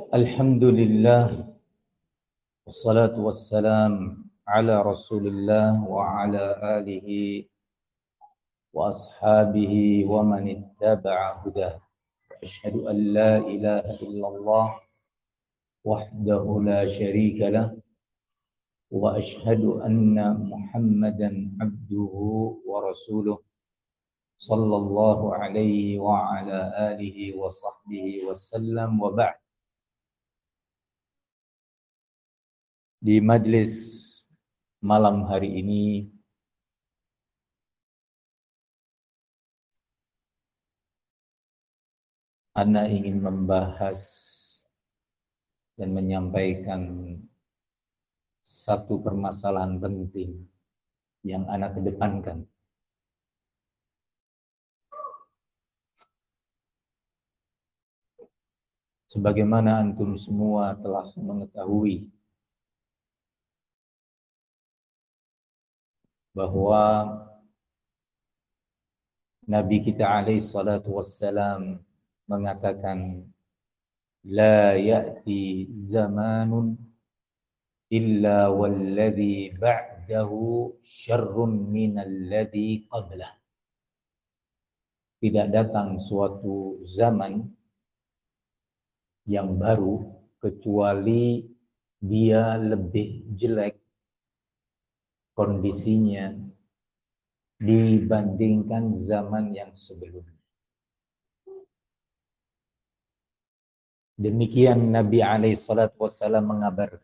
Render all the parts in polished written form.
Alhamdulillah, wassalatu wassalam ala rasulillah wa ala alihi wa ashabihi wa man ittaba'a hudah. Asyhadu an la ilaha illallah wahdahu la syarika lah wa asyhadu anna Muhammadan abduhu wa rasuluh sallallahu alaihi wa ala alihi wa sahbihi wasallam wa ba'd. Di majlis malam hari ini Ana ingin membahas dan menyampaikan satu permasalahan penting yang Ana kedepankan. Sebagaimana antum semua telah mengetahui bahwa Nabi kita alaihi salatu wassalam mengatakan la ya'ti zamanun illa walladhi ba'dahu syarrun minalladhi qablah. Tidak datang suatu zaman yang baru kecuali dia lebih jelek kondisinya dibandingkan zaman yang sebelumnya. Demikian Nabi alaihi salatu wassalam mengabarkan.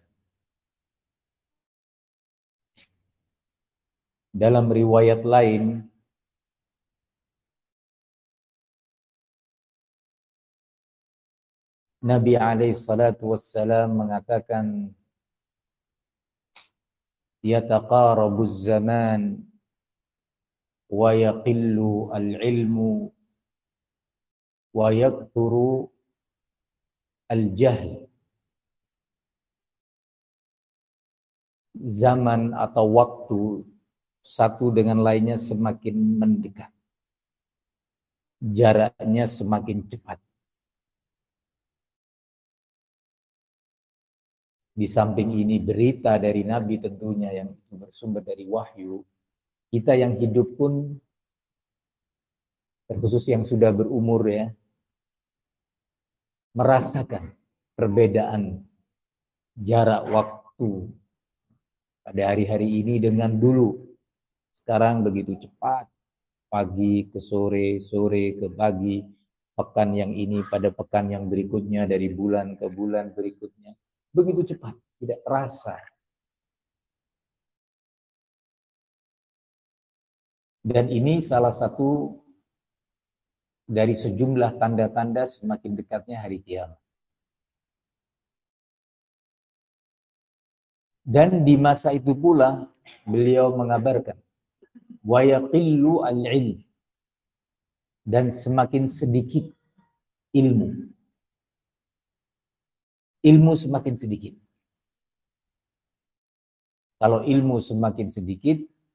Dalam riwayat lain, Nabi alaihi salatu wassalam mengatakan yataqarabuz zaman wa yaqillu al-ilmu wa yakthuru al-jahl. Zaman atau waktu satu dengan lainnya semakin mendekat. Jaraknya semakin cepat. Di samping ini berita dari Nabi tentunya yang bersumber dari wahyu. Kita yang hidup pun, terkhusus yang sudah berumur ya, merasakan perbedaan jarak waktu pada hari-hari ini dengan dulu. Sekarang begitu cepat, pagi ke sore, sore ke pagi, pekan yang ini pada pekan yang berikutnya, dari bulan ke bulan berikutnya. Begitu cepat, tidak terasa. Dan ini salah satu dari sejumlah tanda-tanda semakin dekatnya hari kiamat. Dan di masa itu pula beliau mengabarkan wa yaqillu al-ilm, dan semakin sedikit ilmu. Ilmu semakin sedikit. Kalau ilmu semakin sedikit,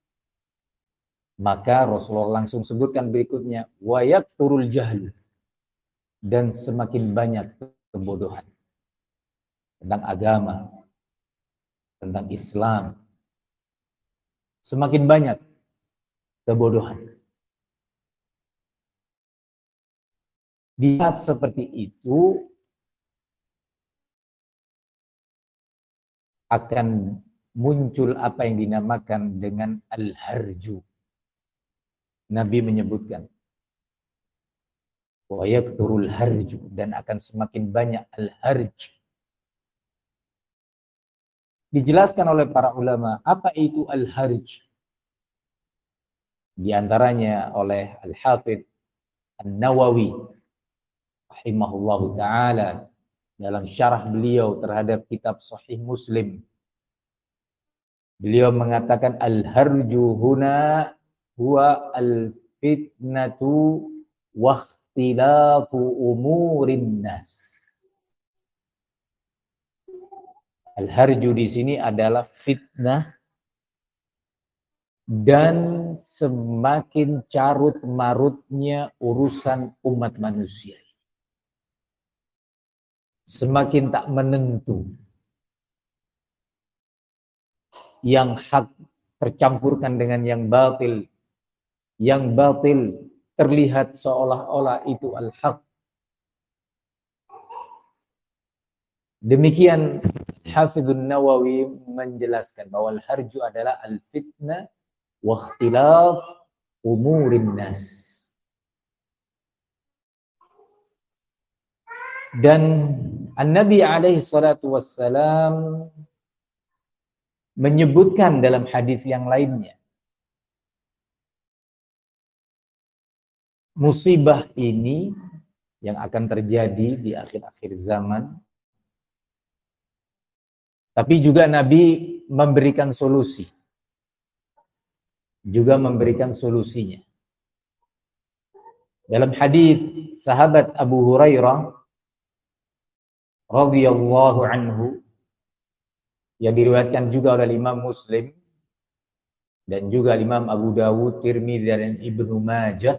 maka Rasulullah langsung sebutkan berikutnya wa yakthurul jahl, dan semakin banyak kebodohan tentang agama, tentang Islam. Semakin banyak kebodohan. Di saat seperti itu akan muncul apa yang dinamakan dengan al-harju. Nabi menyebutkan wa yakthurul harju, dan akan semakin banyak al-harj. Dijelaskan oleh para ulama apa itu al-harj. Di antaranya oleh Al-Hafidh An-Nawawi rahimahullahu taala dalam syarah beliau terhadap kitab Sahih Muslim. Beliau mengatakan al-harju huna huwa al-fitnatu wa ikhtilatu umurin nas. Al-harju di sini adalah fitnah dan semakin carut marutnya urusan umat manusia. semakin tak menentu. Yang hak tercampurkan dengan yang batil. Yang batil terlihat seolah-olah itu al-haq. Demikian Hafidhun Nawawi menjelaskan bahwa al-harju adalah al-fitnah wa ikhtilaf umurin nas. Dan An-Nabi alaihi salatu wassalam menyebutkan dalam hadis yang lainnya, musibah ini yang akan terjadi di akhir-akhir zaman. Tapi juga Nabi memberikan solusi. Juga memberikan solusinya. Dalam hadis sahabat Abu Hurairah radhiyallahu anhu yang diriwayatkan juga oleh Imam Muslim dan juga Imam Abu Dawud, Tirmidzi dan Ibnu Majah,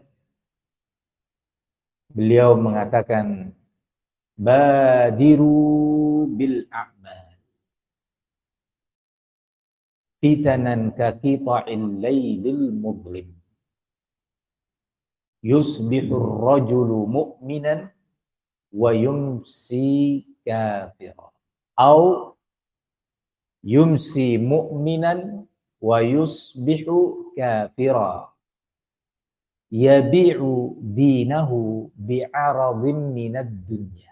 beliau mengatakan badiru bil a'mal fitanan kaqita'il lailil mudlim yusbihur rajulu mu'minan wa yumsi kafira au yumsi mu'minan wa yusbihu kafira yabi'u dinahu bi'aradhin minad dunya.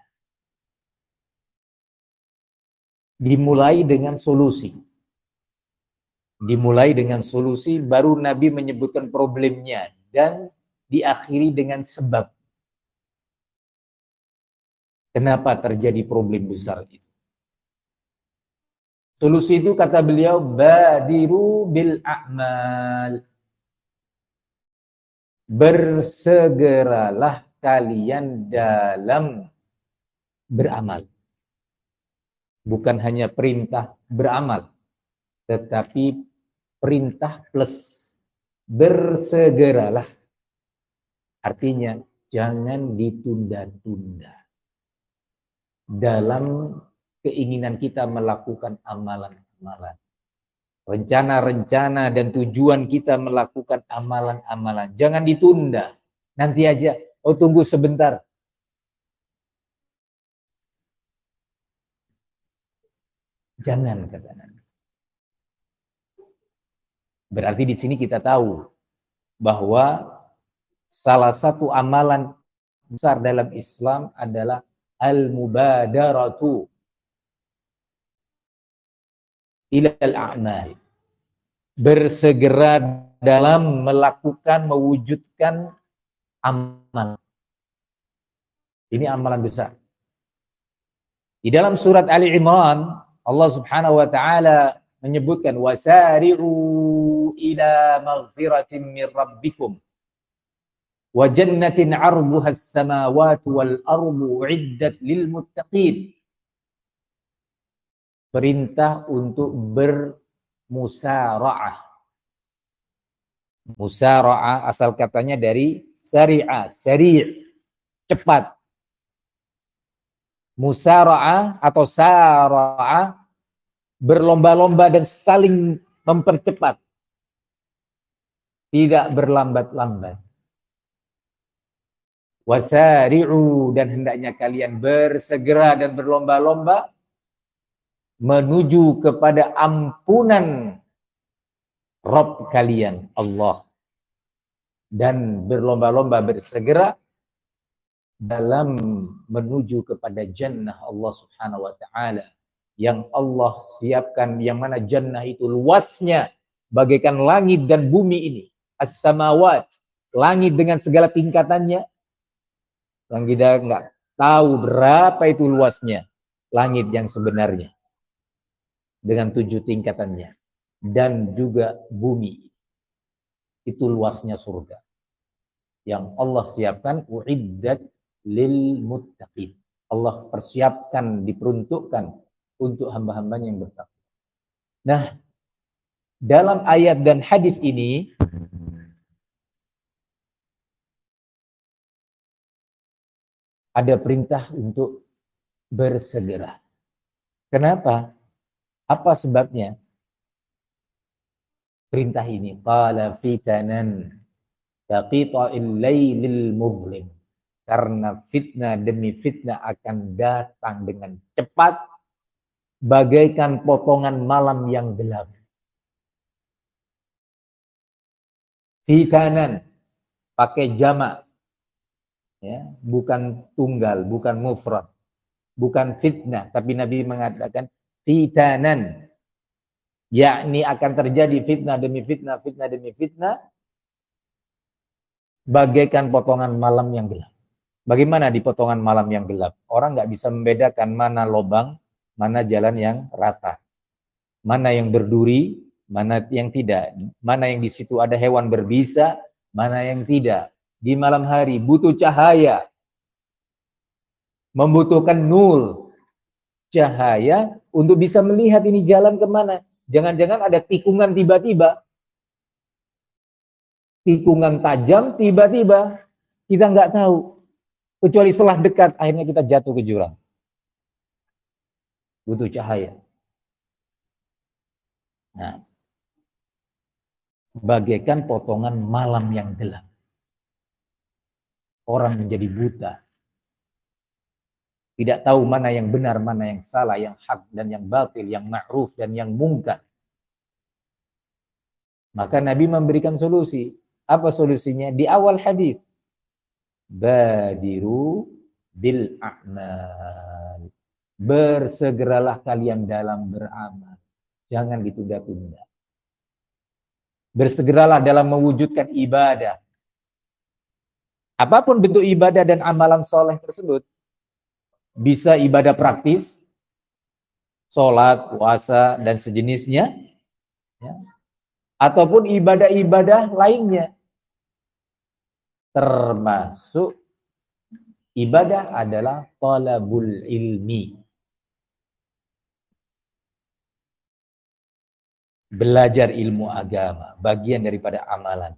Dimulai dengan solusi. Dimulai dengan solusi, baru Nabi menyebutkan problemnya dan diakhiri dengan sebab. Kenapa terjadi problem besar itu? Solusi itu kata beliau badiru bil a'mal. Bersegeralah kalian dalam beramal. Bukan hanya perintah beramal, tetapi perintah plus bersegeralah. Artinya jangan ditunda-tunda dalam keinginan kita melakukan amalan-amalan. Rencana-rencana dan tujuan kita melakukan amalan-amalan. Jangan ditunda. Nanti aja. Oh, tunggu sebentar. Jangan, kata Nabi. Berarti di sini kita tahu bahwa salah satu amalan besar dalam Islam adalah al-mubadaratu ilal a'mal. Bersegera dalam melakukan, mewujudkan amal. Ini amalan besar. Di dalam surat Ali Imran, Allah Subhanahu wa taala menyebutkan wasari'u ila maghfiratin min rabbikum wa jannatin 'arduha as-samawati wal ardu 'iddat lil muttaqin. Perintah untuk bermusara'ah. Musara'ah asal katanya dari sari'ah, sari', cepat. Musara'ah atau sara'ah, berlomba-lomba dan saling mempercepat. Tidak berlambat-lambat. Wasari'u, dan hendaknya kalian bersegera dan berlomba-lomba menuju kepada ampunan Rabb kalian, Allah. Dan berlomba-lomba bersegera dalam menuju kepada jannah Allah Subhanahu wa taala yang Allah siapkan, yang mana jannah itu luasnya bagaikan langit dan bumi ini. As-samawat, langit dengan segala tingkatannya. Yang kita enggak tahu berapa itu luasnya langit yang sebenarnya dengan 7 tingkatannya, dan juga bumi itu luasnya surga yang Allah siapkan, uiddat lil muttaqin. Allah persiapkan, diperuntukkan untuk hamba-hambanya yang bertakwa. Nah, dalam ayat dan hadis ini ada perintah untuk bersegera. Kenapa? Apa sebabnya? Perintah ini, qala fitanan kaqita'il lailil muzlim. Karena fitnah demi fitnah akan datang dengan cepat bagaikan potongan malam yang gelap. Fitanan pakai jamak, ya, bukan tunggal, bukan mufrad, bukan fitnah, tapi Nabi mengatakan fitanan, yakni akan terjadi fitnah demi fitnah, fitnah demi fitnah, bagaikan potongan malam yang gelap. Bagaimana di potongan malam yang gelap? Orang nggak bisa membedakan mana lubang, mana jalan yang rata, mana yang berduri, mana yang tidak, mana yang di situ ada hewan berbisa, mana yang tidak. Di malam hari butuh cahaya, membutuhkan nur, cahaya untuk bisa melihat ini jalan kemana. Jangan-jangan ada tikungan tiba-tiba, tikungan tajam tiba-tiba, kita nggak tahu. Kecuali setelah dekat, akhirnya kita jatuh ke jurang. Butuh cahaya. Nah, bagaikan potongan malam yang gelap. Orang menjadi buta. Tidak tahu mana yang benar, mana yang salah, yang hak dan yang batil, yang ma'ruf dan yang mungkar. Maka Nabi memberikan solusi. Apa solusinya? Di awal hadis. Badiru bil a'mal. Bersegeralah kalian dalam beramal. Jangan ditunda-tunda. Bersegeralah dalam mewujudkan ibadah. Apapun bentuk ibadah dan amalan soleh tersebut. Bisa ibadah praktis, sholat, puasa, dan sejenisnya. Ya. Ataupun ibadah-ibadah lainnya. Termasuk ibadah adalah talabul ilmi. Belajar ilmu agama, bagian daripada amalan.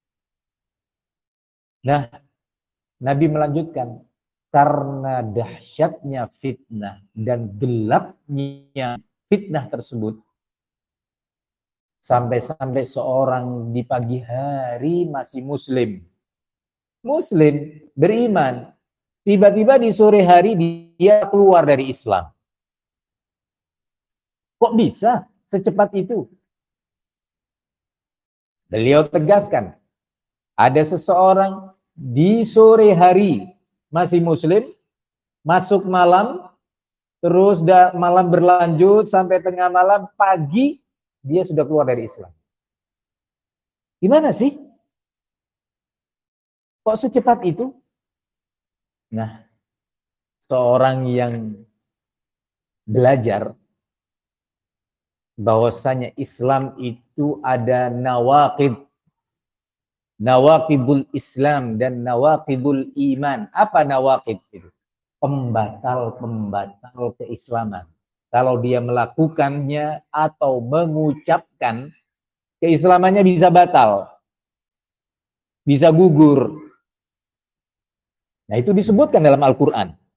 Nah, Nabi melanjutkan, karena dahsyatnya fitnah dan gelapnya fitnah tersebut, sampai-sampai seorang di pagi hari masih muslim, beriman, tiba-tiba di sore hari dia keluar dari Islam. Kok bisa secepat itu? Beliau tegaskan, ada seseorang di sore hari masih muslim, masuk malam, terus malam berlanjut sampai tengah malam, pagi dia sudah keluar dari Islam. Gimana sih? Kok secepat itu? Nah, seorang yang belajar bahwasanya Islam itu ada nawaqid, nawaqidul Islam dan nawaqidul iman. Apa nawaqid itu? Pembatal-pembatal keislaman. Kalau dia melakukannya atau mengucapkan, keislamannya bisa batal, bisa gugur. Nah, itu disebutkan dalam Al-Quran.